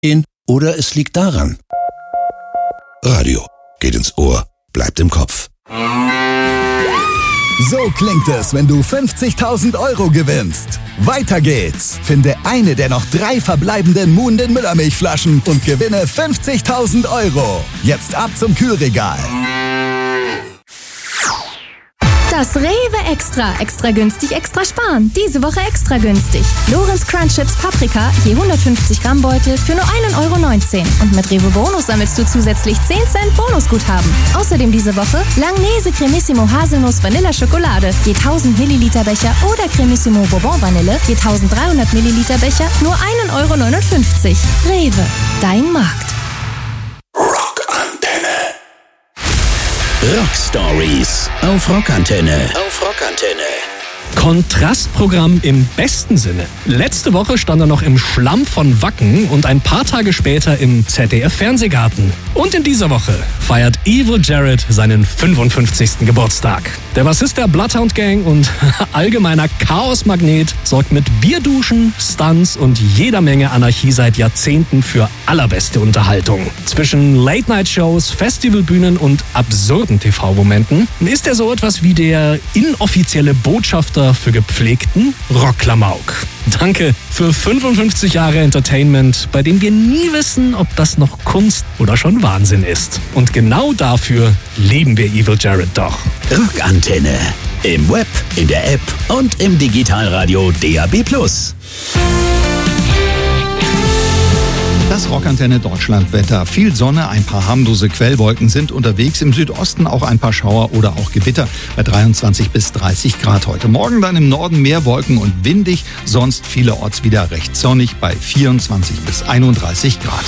oder es liegt daran. Radio geht ins Ohr, bleibt im Kopf. So klingt es, wenn du 50.000 € gewinnst. Weiter geht's. Finde eine der noch 3 verbleibenden Moon den Müllermilchflaschen und gewinne 50.000 €. Jetzt ab zum Kühlregal. Das Rewe Extra. Extra günstig, extra sparen. Diese Woche extra günstig. Lorenz Crunch Chips Paprika, je 150 Gramm Beutel für nur 1,19 €. Und mit Rewe Bonus sammelst du zusätzlich 10 Cent Bonusguthaben. Außerdem diese Woche Langnese Cremissimo Haselnuss Vanilla Schokolade, je 1000 Milliliter Becher oder Cremissimo Bourbon Vanille, je 1300 Milliliter Becher, nur 1,59 €. Rewe, dein Markt. Rock Stories auf Rockantenne. Kontrastprogramm im besten Sinne. Letzte Woche stand er noch im Schlamm von Wacken und ein paar Tage später im ZDF-Fernsehgarten. Und in dieser Woche feiert Evil Jared seinen 55. Geburtstag. Der Bassist der Bloodhound Gang und allgemeiner Chaosmagnet sorgt mit Bierduschen, Stunts und jeder Menge Anarchie seit Jahrzehnten für allerbeste Unterhaltung. Zwischen Late-Night-Shows, Festivalbühnen und absurden TV-Momenten ist er so etwas wie der inoffizielle Botschafter für gepflegten Rockklamauk. Danke für 55 Jahre Entertainment, bei dem wir nie wissen, ob das noch Kunst oder schon Wahnsinn ist. Und genau dafür lieben wir Evil Jared doch. Rockantenne. Im Web, in der App und im Digitalradio DAB+. Das Rockantenne Deutschlandwetter. Viel Sonne, ein paar harmlose Quellwolken sind unterwegs. Im Südosten auch ein paar Schauer oder auch Gewitter bei 23 bis 30 Grad heute. Morgen dann im Norden mehr Wolken und windig, sonst vielerorts wieder recht sonnig bei 24 bis 31 Grad.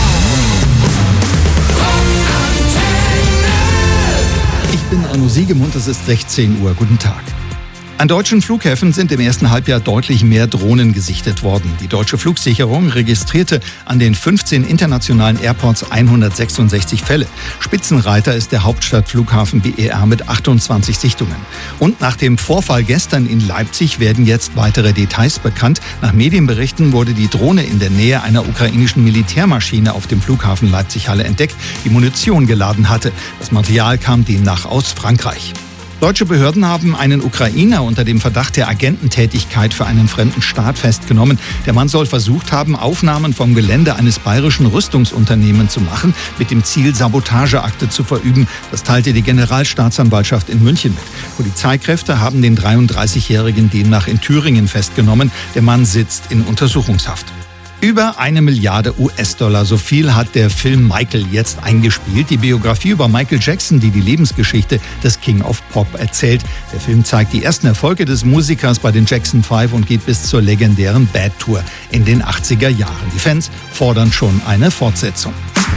Ich bin Arno Siegemund, es ist 16 Uhr. Guten Tag. An deutschen Flughäfen sind im ersten Halbjahr deutlich mehr Drohnen gesichtet worden. Die deutsche Flugsicherung registrierte an den 15 internationalen Airports 166 Fälle. Spitzenreiter ist der Hauptstadtflughafen BER mit 28 Sichtungen. Und nach dem Vorfall gestern in Leipzig werden jetzt weitere Details bekannt. Nach Medienberichten wurde die Drohne in der Nähe einer ukrainischen Militärmaschine auf dem Flughafen Leipzig-Halle entdeckt, die Munition geladen hatte. Das Material kam demnach aus Frankreich. Deutsche Behörden haben einen Ukrainer unter dem Verdacht der Agententätigkeit für einen fremden Staat festgenommen. Der Mann soll versucht haben, Aufnahmen vom Gelände eines bayerischen Rüstungsunternehmens zu machen, mit dem Ziel, Sabotageakte zu verüben. Das teilte die Generalstaatsanwaltschaft in München mit. Polizeikräfte haben den 33-Jährigen demnach in Thüringen festgenommen. Der Mann sitzt in Untersuchungshaft. Über 1 Milliarde US-Dollar, so viel hat der Film Michael jetzt eingespielt. Die Biografie über Michael Jackson, die die Lebensgeschichte des King of Pop erzählt. Der Film zeigt die ersten Erfolge des Musikers bei den Jackson 5 und geht bis zur legendären Bad Tour in den 80er Jahren. Die Fans fordern schon eine Fortsetzung.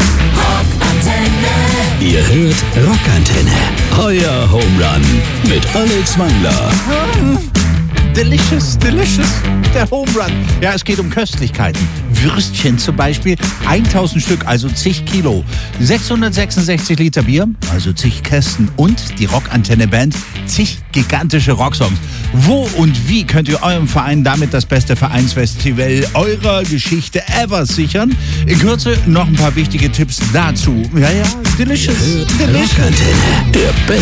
Ihr hört Rockantenne. Euer Home Run mit Alex Wangler. Delicious, delicious, der Home Run. Ja, es geht um Köstlichkeiten. Würstchen zum Beispiel, 1000 Stück, also zig Kilo. 666 Liter Bier, also zig Kästen. Und die Rockantenne-Band, zig gigantische Rocksongs. Wo und wie könnt ihr eurem Verein damit das beste Vereinsfestival eurer Geschichte ever sichern? In Kürze noch ein paar wichtige Tipps dazu. Ja, delicious, delicious. Rockantenne, der beste